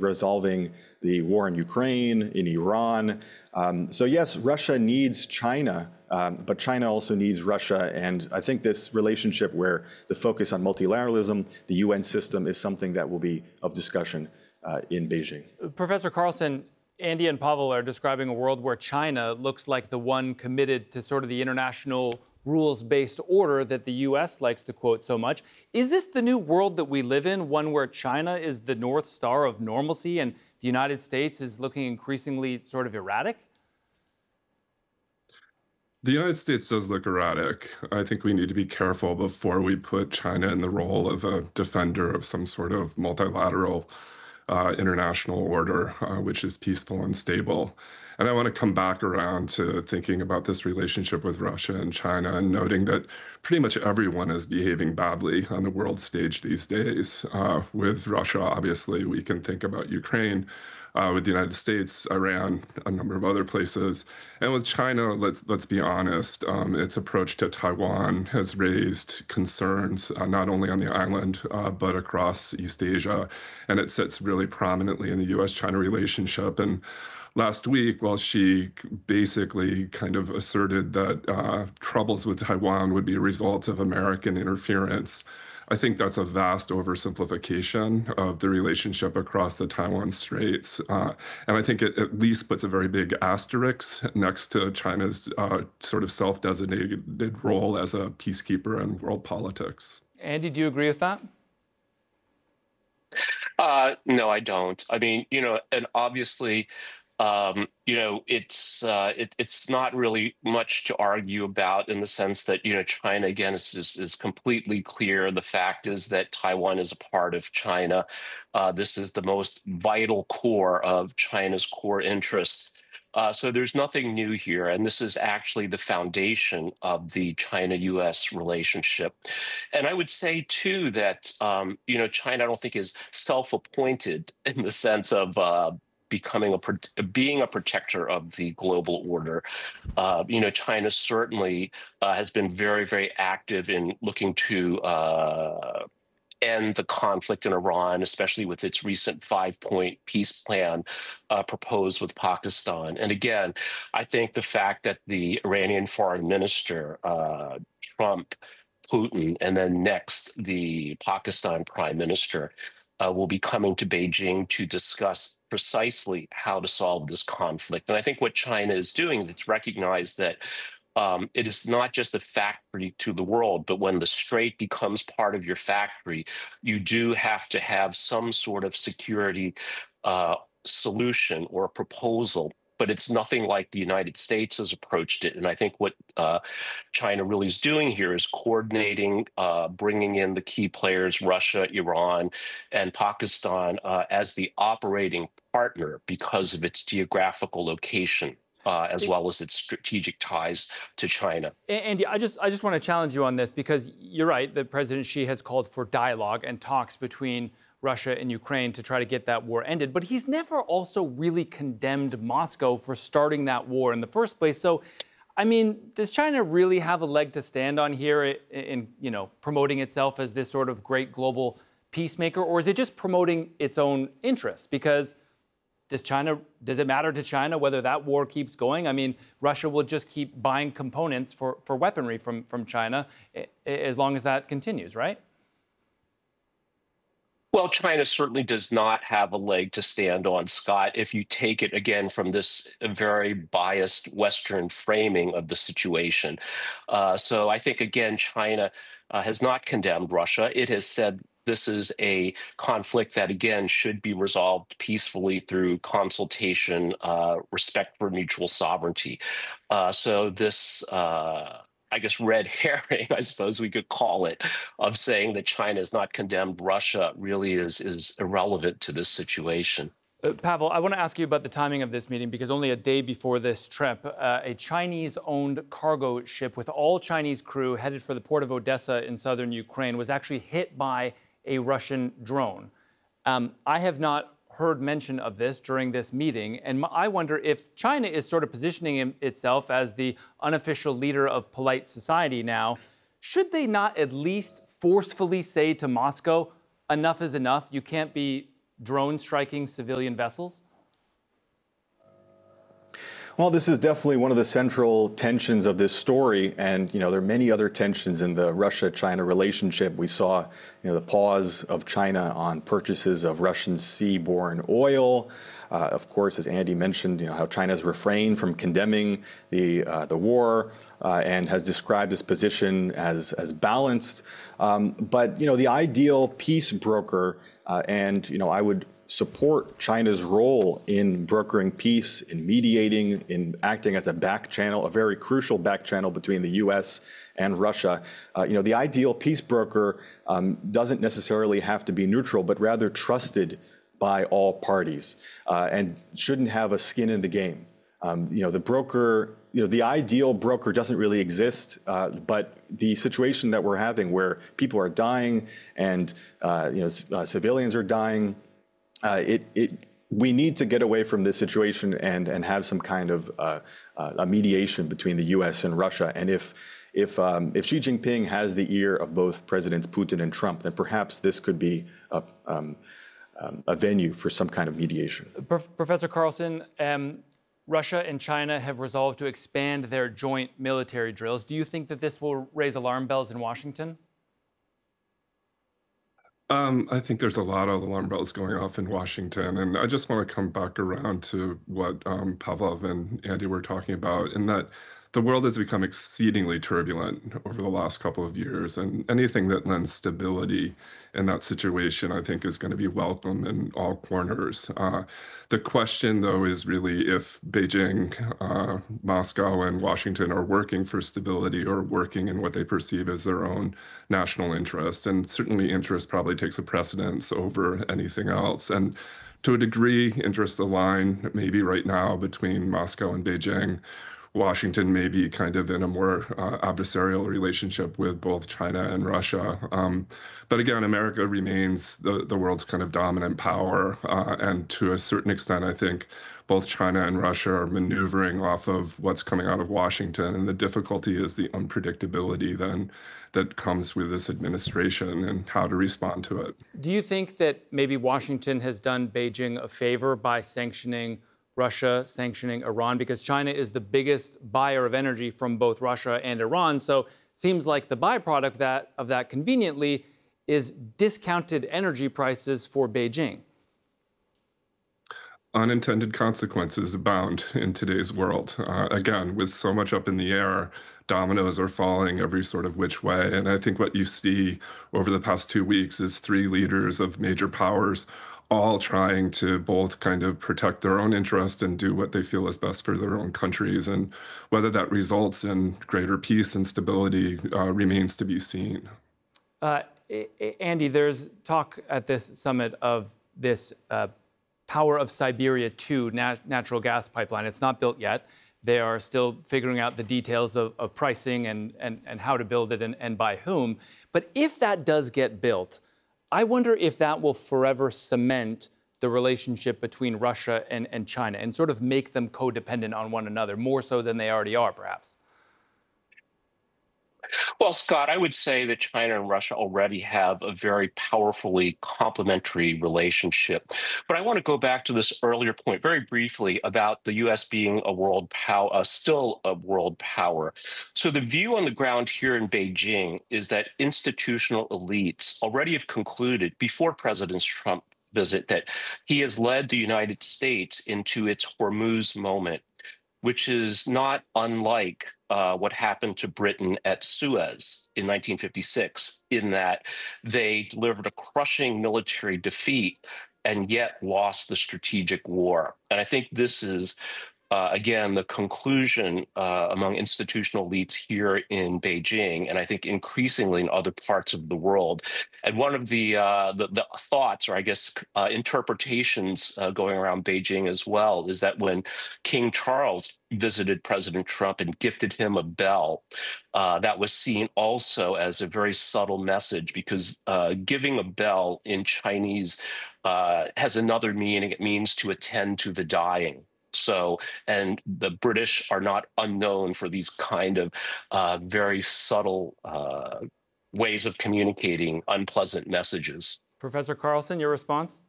resolving the war in Ukraine, in Iran. So yes, Russia needs China, but China also needs Russia. And I think this relationship where the focus on multilateralism, the UN system, is something that will be of discussion in Beijing. Professor Carlson, Andy and Pavel are describing a world where China looks like the one committed to sort of the international rules-based order that the U.S. likes to quote so much. Is this the new world that we live in, one where China is the North Star of normalcy and the United States is looking increasingly sort of erratic? The United States does look erratic. I think we need to be careful before we put China in the role of a defender of some sort of multilateral international order, which is peaceful and stable. And I want to come back around to thinking about this relationship with Russia and China and noting that pretty much everyone is behaving badly on the world stage these days. With Russia, obviously, we can think about Ukraine. With the United States, Iran, a number of other places. And with China, let's be honest, its approach to Taiwan has raised concerns not only on the island, but across East Asia. And it sits really prominently in the U.S.-China relationship. And last week, while she basically kind of asserted that troubles with Taiwan would be a result of American interference, I think that's a vast oversimplification of the relationship across the Taiwan Straits. And I think it at least puts a very big asterisk next to China's sort of self-designated role as a peacekeeper in world politics. Andy, do you agree with that? No, I don't. I mean, and obviously, it's not really much to argue about in the sense that, China, again, is completely clear. The fact is that Taiwan is a part of China. This is the most vital core of China's core interests. So there's nothing new here. And this is actually the foundation of the China-U.S. relationship. And I would say, too, that, China, I don't think is self-appointed in the sense of being a protector of the global order. China certainly has been very, very active in looking to end the conflict in Iran, especially with its recent 5-point peace plan proposed with Pakistan. And again, I think the fact that the Iranian foreign minister, Trump, Putin, and then next the Pakistan prime minister, will be coming to Beijing to discuss precisely how to solve this conflict. And I think what China is doing is it's recognized that it is not just a factory to the world, but when the strait becomes part of your factory, you do have to have some sort of security solution or a proposal. But it's nothing like the United States has approached it. And I think what China really is doing here is coordinating, bringing in the key players, Russia, Iran, and Pakistan as the operating partner because of its geographical location. As well as its strategic ties to China. Andy, I just want to challenge you on this because you're right, that President Xi has called for dialogue and talks between Russia and Ukraine to try to get that war ended. But he's never also really condemned Moscow for starting that war in the first place. So, I mean, does China really have a leg to stand on here in promoting itself as this sort of great global peacemaker? Or is it just promoting its own interests? Because does it matter to China whether that war keeps going? I mean, Russia will just keep buying components for weaponry from China as long as that continues, right? Well, China certainly does not have a leg to stand on, Scott, if you take it, again, from this very biased Western framing of the situation. So I think, again, China has not condemned Russia. It has said this is a conflict that, again, should be resolved peacefully through consultation, respect for mutual sovereignty. So this I guess, red herring, I suppose we could call it, of saying that China has not condemned Russia really is irrelevant to this situation. Pavel, I want to ask you about the timing of this meeting because only a day before this trip, a Chinese-owned cargo ship with all Chinese crew headed for the port of Odessa in southern Ukraine was actually hit by a Russian drone. I have not heard mention of this during this meeting, and I wonder if China is sort of positioning itself as the unofficial leader of polite society now. Should they not at least forcefully say to Moscow, enough is enough, you can't be drone striking civilian vessels? Well, this is definitely one of the central tensions of this story, and there are many other tensions in the Russia-China relationship. We saw, the pause of China on purchases of Russian seaborne oil. Of course, as Andy mentioned, how China has refrained from condemning the war and has described its position as balanced. But the ideal peace broker, and I would support China's role in brokering peace, in mediating, in acting as a back channel, a very crucial back channel between the U.S. and Russia. The ideal peace broker doesn't necessarily have to be neutral, but rather trusted by all parties, and shouldn't have a skin in the game. The broker, the ideal broker doesn't really exist, but the situation that we're having where people are dying and civilians are dying, we need to get away from this situation and have some kind of a mediation between the U.S. and Russia. And if Xi Jinping has the ear of both Presidents Putin and Trump, then perhaps this could be a venue for some kind of mediation. Professor Carlson, Russia and China have resolved to expand their joint military drills. Do you think that this will raise alarm bells in Washington? I think there's a lot of alarm bells going off in Washington, and I just want to come back around to what Pavlov and Andy were talking about, in that the world has become exceedingly turbulent over the last couple of years, and anything that lends stability in that situation, I think, is going to be welcome in all corners. The question, though, is really if Beijing, Moscow, and Washington are working for stability or working in what they perceive as their own national interest. And certainly interest probably takes a precedence over anything else. And to a degree, interests align maybe right now between Moscow and Beijing. Washington may be kind of in a more adversarial relationship with both China and Russia. But again, America remains the world's kind of dominant power. And to a certain extent, I think both China and Russia are maneuvering off of what's coming out of Washington. And the difficulty is the unpredictability then that comes with this administration and how to respond to it. Do you think that maybe Washington has done Beijing a favor by sanctioning Russia, sanctioning Iran, because China is the biggest buyer of energy from both Russia and Iran? So it seems like the byproduct of that conveniently is discounted energy prices for Beijing. Unintended consequences abound in today's world. Again, with so much up in the air, dominoes are falling every sort of which way. And I think what you see over the past 2 weeks is 3 leaders of major powers all trying to both kind of protect their own interest and do what they feel is best for their own countries. And whether that results in greater peace and stability remains to be seen. Andy, there's talk at this summit of this Power of Siberia 2 natural gas pipeline. It's not built yet. They are still figuring out the details of pricing and how to build it and by whom. But if that does get built, I wonder if that will forever cement the relationship between Russia and China and sort of make them codependent on one another, more so than they already are, perhaps. Well, Scott, I would say that China and Russia already have a very powerfully complementary relationship. But I want to go back to this earlier point very briefly about the U.S. being a world power, still a world power. So the view on the ground here in Beijing is that institutional elites already have concluded before President Trump visit that he has led the United States into its Hormuz moment, which is not unlike what happened to Britain at Suez in 1956, in that they delivered a crushing military defeat and yet lost the strategic war. And I think this is, again, the conclusion among institutional elites here in Beijing, and I think increasingly in other parts of the world. And one of the thoughts, or I guess interpretations going around Beijing as well, is that when King Charles visited President Trump and gifted him a bell, that was seen also as a very subtle message, because giving a bell in Chinese has another meaning. It means to attend to the dying. So, and the British are not unknown for these kind of very subtle ways of communicating unpleasant messages. Professor Carlson, your response?